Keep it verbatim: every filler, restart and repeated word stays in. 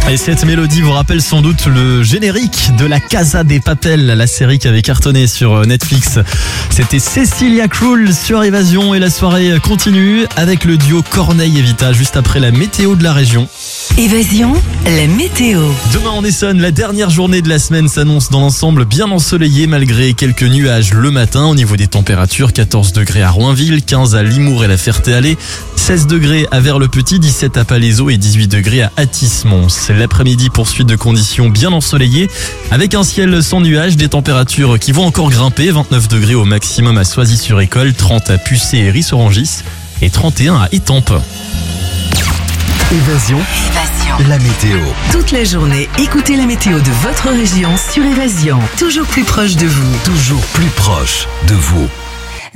Et cette mélodie vous rappelle sans doute le générique de La Casa des Papel, la série qui avait cartonné sur Netflix. C'était Cecilia Krull sur Évasion et la soirée continue avec le duo Corneille et Vita juste après la météo de la région. Évasion, la météo. Demain en Essonne, la dernière journée de la semaine s'annonce dans l'ensemble bien ensoleillée malgré quelques nuages le matin. Au niveau des températures, quatorze degrés à Roinville, quinze à Limours et la Ferté-Alais, seize degrés à Vers-le-Petit, dix-sept à Palaiseau et dix-huit degrés à Athis-Mons. L'après-midi, poursuite de conditions bien ensoleillées avec un ciel sans nuages, des températures qui vont encore grimper, vingt-neuf degrés au maximum à Soisy-sur-École, trente à Pucé et Ris-Orangis et trente et un à Étampes. Évasion, Évasion. la météo. Toute la journée, écoutez la météo de votre région sur Évasion. Toujours plus proche de vous. Toujours plus proche de vous.